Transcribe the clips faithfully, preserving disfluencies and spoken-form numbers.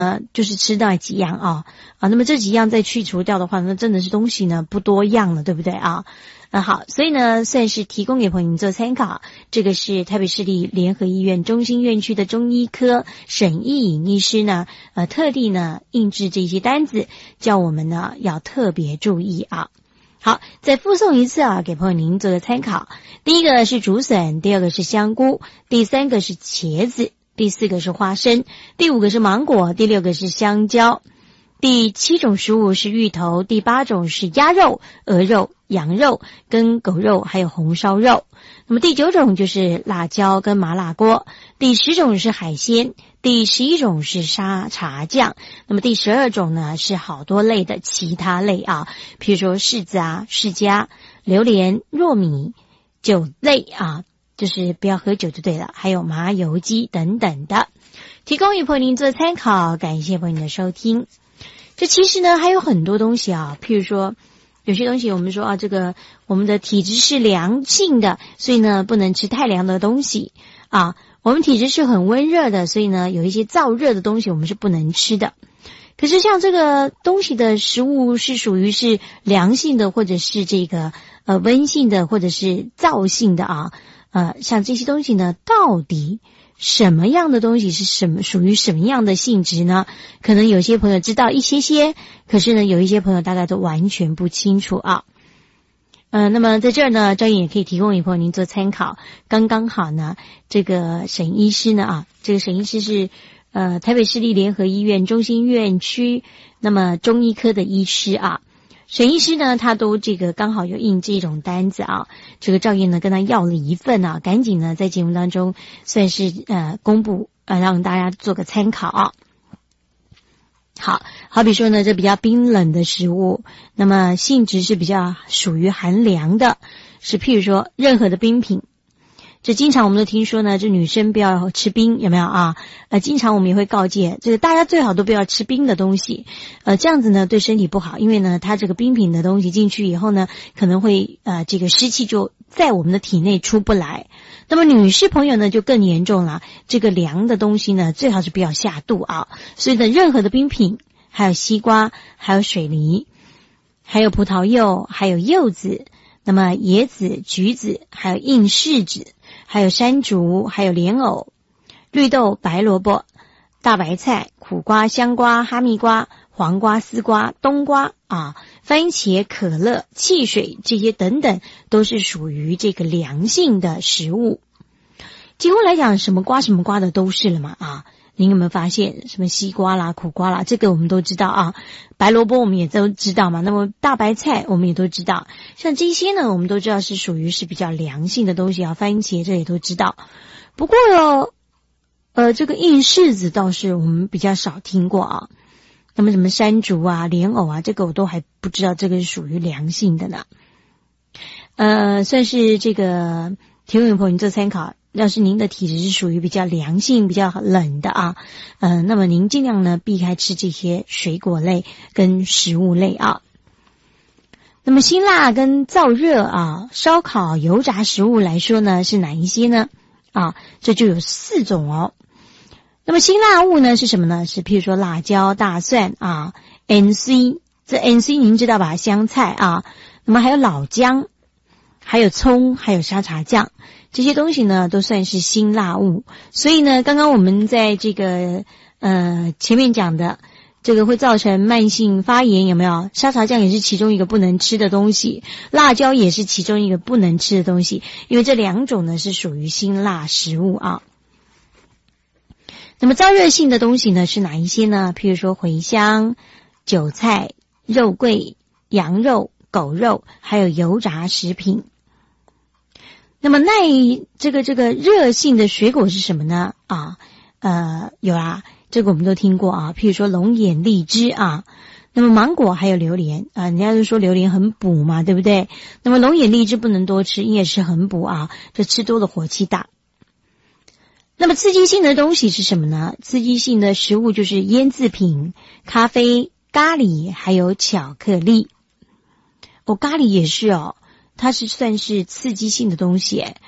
呃，就是吃那几样啊啊，那么这几样再去除掉的话，那真的是东西呢不多样了，对不对啊？啊好，所以呢算是提供给朋友们做参考。这个是台北市立联合医院中心院区的中医科沈义颖医师呢，呃特地呢印制这些单子，叫我们呢要特别注意啊。好，再附送一次啊，给朋友您做个参考。第一个是竹笋，第二个是香菇，第三个是茄子。第四个是花生，第五个是芒果，第六个是香蕉，第七种食物是芋头，第八种是鸭肉、鹅肉、羊肉跟狗肉还有红烧肉。那么第九种就是辣椒跟麻辣锅，第十种是海鲜，第十一种是沙茶酱，那么第十二种呢是好多类的其他类啊，譬如说柿子啊、释迦、榴莲、糯米、酒类啊，就是不要喝酒就对了，还有麻油鸡等等的，提供给朋友您做参考。感谢朋友的收听。这其实呢还有很多东西啊，譬如说有些东西我们说啊，这个我们的体质是凉性的，所以呢不能吃太凉的东西啊。我们体质是很温热的，所以呢有一些燥热的东西我们是不能吃的。可是像这个东西的食物是属于是凉性的，或者是这个呃温性的，或者是燥性的啊。呃，像这些东西呢，到底什么样的东西是什么属于什么样的性质呢？可能有些朋友知道一些些，可是呢，有一些朋友大概都完全不清楚啊。呃，那么在这儿呢，张颖也可以提供给朋友您做参考。刚刚好呢，这个沈医师呢啊，这个沈医师是呃台北市立联合医院中心院区那么中医科的医师啊。沈医师呢，他都这个刚好有印这种单子啊，这个赵燕呢跟他要了一份啊，赶紧呢在节目当中算是呃公布呃让大家做个参考啊。好，好比说呢，这比较冰冷的食物，那么性质是比较属于寒凉的，是譬如说任何的冰品。这经常我们都听说呢，这女生不要吃冰，有没有啊？呃，经常我们也会告诫，这个大家最好都不要吃冰的东西，呃，这样子呢对身体不好，因为呢，它这个冰品的东西进去以后呢，可能会呃这个湿气就在我们的体内出不来。那么女士朋友呢就更严重了，这个凉的东西呢最好是不要下肚啊。所以呢，任何的冰品，还有西瓜，还有水梨，还有葡萄柚，还有柚子，那么椰子、橘子，还有硬柿子。还有山竹，还有莲藕、绿豆、白萝卜、大白菜、苦瓜、香瓜、哈密瓜、黄瓜、丝瓜、冬瓜啊、番茄、可乐、汽水这些等等，都是属于这个凉性的食物。几乎来讲，什么瓜什么瓜的都是了嘛啊！您有没有发现，什么西瓜啦、苦瓜啦，这个我们都知道啊。白萝卜我们也都知道嘛。那么大白菜我们也都知道，像这些呢，我们都知道是属于是比较凉性的东西啊。番茄这也都知道。不过呃，这个硬柿子倒是我们比较少听过啊。那么什么山竹啊、莲藕啊，这个我都还不知道，这个是属于凉性的呢。呃，算是这个提供给朋友做参考。要是您的体质是属于比较凉性、比较冷的啊，呃，那么您尽量呢避开吃这些水果类跟食物类啊。那么辛辣跟燥热啊，烧烤、油炸食物来说呢，是哪一些呢？啊，这就有四种哦。那么辛辣物呢是什么呢？是譬如说辣椒、大蒜啊 ，N C， 这 N C 您知道吧？香菜啊，那么还有老姜，还有葱，还有沙茶酱。这些东西呢都算是辛辣物，所以呢刚刚我们在这个呃前面讲的这个会造成慢性发炎，有没有？沙茶酱也是其中一个不能吃的东西，辣椒也是其中一个不能吃的东西，因为这两种呢是属于辛辣食物啊。那么燥热性的东西呢是哪一些呢？譬如说茴香、韭菜、肉桂、羊肉、狗肉，还有油炸食品。那么耐这个这个热性的水果是什么呢？啊，呃，有啊，这个我们都听过啊，譬如说龙眼、荔枝啊，那么芒果还有榴莲啊，人家就说榴莲很补嘛，对不对？那么龙眼、荔枝不能多吃，也是很补啊，这吃多了火气大。那么刺激性的东西是什么呢？刺激性的食物就是腌制品、咖啡、咖喱还有巧克力。哦，咖喱也是哦。它是算是刺激性的东西，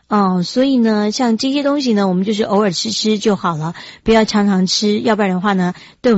哦，所以呢，像这些东西呢，我们就是偶尔吃吃就好了，不要常常吃，要不然的话呢，对